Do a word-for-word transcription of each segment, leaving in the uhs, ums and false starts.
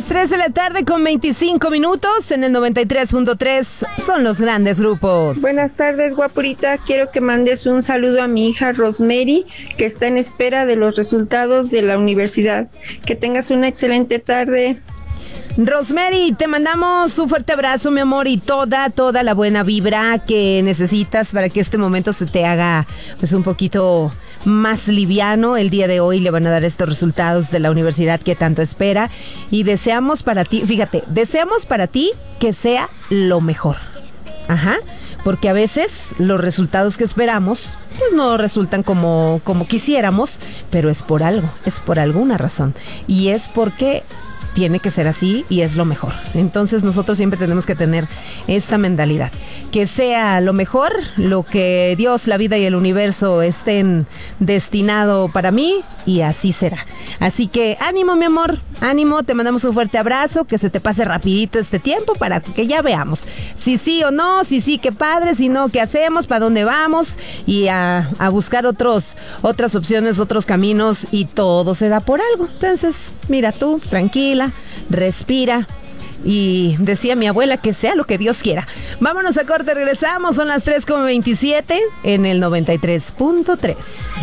las tres de la tarde con veinticinco minutos en el noventa y tres punto tres. Son los grandes grupos. Buenas tardes, guapurita. Quiero que mandes un saludo a mi hija Rosemary, que está en espera de los resultados de la universidad. Que tengas una excelente tarde. Rosemary, te mandamos un fuerte abrazo, mi amor, y toda, toda la buena vibra que necesitas para que este momento se te haga pues un poquito más liviano. El día de hoy le van a dar estos resultados de la universidad que tanto espera y deseamos para ti, fíjate, deseamos para ti que sea lo mejor. Ajá. Porque a veces los resultados que esperamos pues no resultan como, como quisiéramos, pero es por algo, es por alguna razón. Y es porque tiene que ser así y es lo mejor. Entonces nosotros siempre tenemos que tener esta mentalidad. Que sea lo mejor, lo que Dios, la vida y el universo estén destinado para mí y así será. Así que ánimo, mi amor, ánimo, te mandamos un fuerte abrazo, que se te pase rapidito este tiempo para que ya veamos si sí o no, si sí, qué padre, si no, qué hacemos, para dónde vamos y a, a buscar otros, otras opciones, otros caminos y todo se da por algo. Entonces, mira tú, tranquila, respira y decía mi abuela que sea lo que Dios quiera. Vámonos a corte, regresamos, son las tres con veintisiete en el noventa y tres punto tres.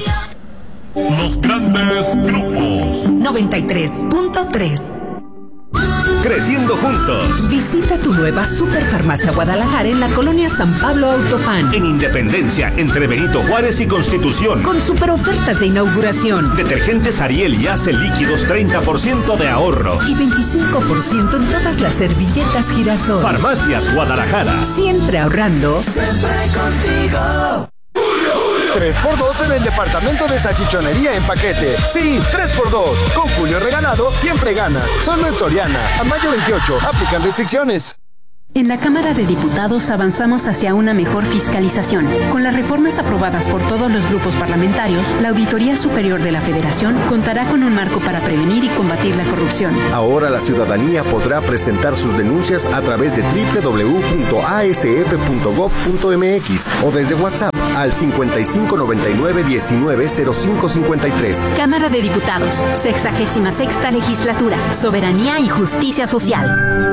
Los grandes grupos. noventa y tres punto tres. Creciendo juntos. Visita tu nueva Superfarmacia Guadalajara en la colonia San Pablo Autopan. En Independencia, entre Benito Juárez y Constitución. Con super ofertas de inauguración. Detergentes Ariel y Ace líquidos, treinta por ciento de ahorro. Y veinticinco por ciento en todas las servilletas Girasol. Farmacias Guadalajara. Siempre ahorrando. Siempre contigo. tres por dos en el departamento de salchichonería en paquete. Sí, tres por dos. Con Julio regalado, siempre ganas. Solo en Soriana. A mayo veintiocho. Aplican restricciones. En la Cámara de Diputados avanzamos hacia una mejor fiscalización. Con las reformas aprobadas por todos los grupos parlamentarios, la Auditoría Superior de la Federación contará con un marco para prevenir y combatir la corrupción. Ahora la ciudadanía podrá presentar sus denuncias a través de doble u doble u doble u punto a s f punto gob punto m x o desde WhatsApp al cincuenta y cinco noventa y nueve diecinueve cero cinco cincuenta y tres. Cámara de Diputados, sexagésima sexta legislatura, soberanía y justicia social.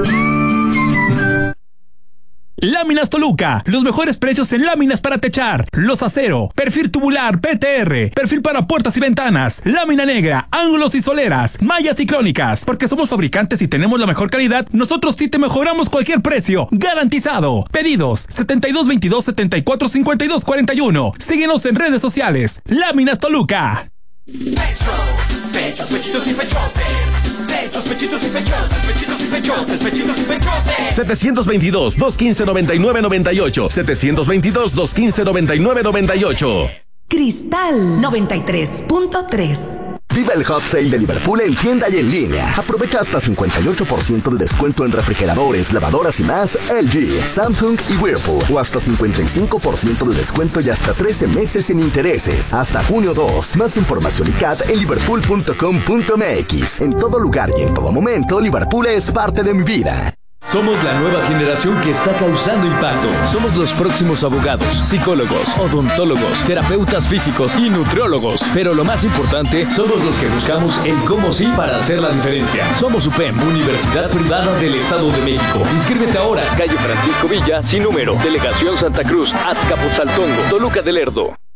Láminas Toluca, los mejores precios en láminas para techar, los acero, perfil tubular P T R, perfil para puertas y ventanas, lámina negra, ángulos y soleras, mallas y crónicas. Porque somos fabricantes y tenemos la mejor calidad, nosotros sí te mejoramos cualquier precio, garantizado. Pedidos setenta y dos veintidós setenta y cuatro cincuenta y dos cuarenta y uno. Síguenos en redes sociales. Láminas Toluca. Pecho, pechos, pechitos y pechotes. Pechos, pechitos y pechotes, pechitos y pechotes, pechitos y pechotes. setecientos veintidós, doscientos quince, noventa y nueve noventa y ocho. setecientos veintidós, doscientos quince, noventa y nueve noventa y ocho. Cristal noventa y tres punto tres. Viva el Hot Sale de Liverpool en tienda y en línea. Aprovecha hasta cincuenta y ocho por ciento de descuento en refrigeradores, lavadoras y más L G, Samsung y Whirlpool. O hasta cincuenta y cinco por ciento de descuento y hasta trece meses sin intereses. Hasta junio dos. Más información y C A T en liverpool punto com punto m x. En todo lugar y en todo momento, Liverpool es parte de mi vida. Somos la nueva generación que está causando impacto. Somos los próximos abogados, psicólogos, odontólogos, terapeutas físicos y nutriólogos. Pero lo más importante, somos los que buscamos el cómo sí para hacer la diferencia. Somos U P E M, Universidad Privada del Estado de México. Inscríbete ahora, calle Francisco Villa, sin número, Delegación Santa Cruz, Azcapotzaltongo, Toluca del Lerdo.